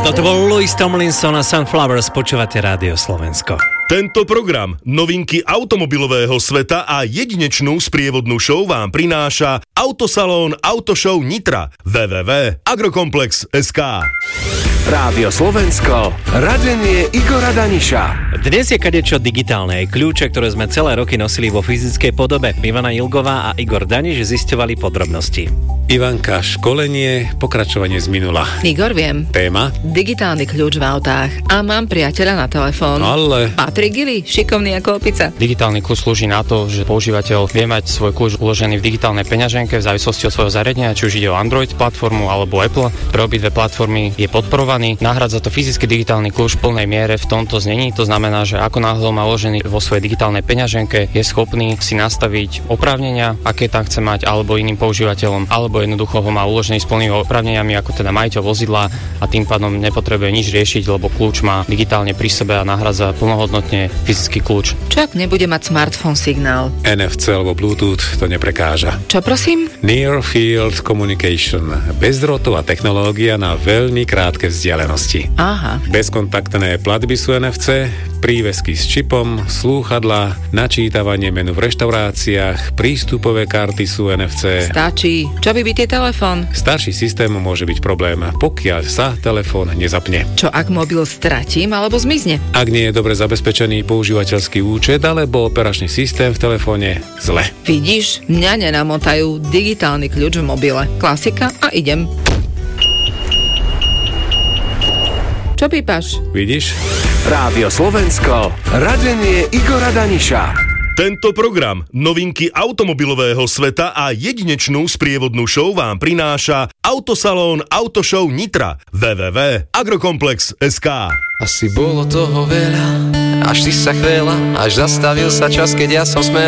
Toto bol Louis Tomlinson a Sunflowers, počúvate Rádio Slovensko. Tento program, novinky automobilového sveta a jedinečnú sprievodnú show vám prináša Autosalón Autoshow Nitra www.agrokomplex.sk. Rádio Slovensko, radenie Igora Daniša. Dnes je kadečo digitálne, aj kľúče, ktoré sme celé roky nosili vo fyzickej podobe. Ivana Ilgová a Igor Daniš zisťovali podrobnosti. Ivanka, školenie, pokračovanie z minula. Igor, viem. Téma? Digitálny kľúč v autách. A mám priateľa na telefón. Ale... Patrik Gili, šikovný ako opica. Digitálny kľúč slúži na to, že používateľ vie mať svoj kľúč uložený v digitálnej peňaženke v závislosti od svojho zariadenia, či už ide o Android platformu alebo Apple. Pre obidve platformy je podporovaný. Nahrádza to fyzicky digitálny kľúč v plnej miere v tomto znení. To znamená, že ako náhle má uložený vo svojej digitálnej peňaženke, je schopný si nastaviť oprávnenia, aké tam chce mať, alebo iným používateľom, alebo jednoducho ho má uložený s plnými oprávneniami ako teda majiteľ vozidla a tým pádom nepotrebuje nič riešiť, lebo kľúč má digitálne pri sebe a nahrádza plnohodnotne fyzický kľúč. Čo ak nebude mať smartphone signál? NFC alebo Bluetooth to neprekáža. Čo prosím? Near Field Communication. Bezdrôtová technológia na veľmi krátke vzdialenosti. Aha. Bezkontaktné platby sú NFC, prívesky s čipom, slúchadlá, načítavanie menu v reštauráciách, prístupové karty sú NFC. Stačí. Čo by tie telefón? Starší systém môže byť problém, pokiaľ sa telefón nezapne. Čo ak mobil stratím alebo zmizne? Ak nie je dobre zabezpečený používateľský účet alebo operačný systém v telefóne, zle. Vidíš, mňa nenamotajú digitálny kľúč v mobile. Klasika a idem. Čo pípaš? Vidíš? Rádio Slovensko, radenie Igora Daniša. Tento program, novinky automobilového sveta a jedinečnú sprievodnú show vám prináša Autosalón Autoshow Nitra www.agrokomplex.sk. Asi bolo toho veľa, až si sa chvéla, až zastavil sa čas, keď ja som smel.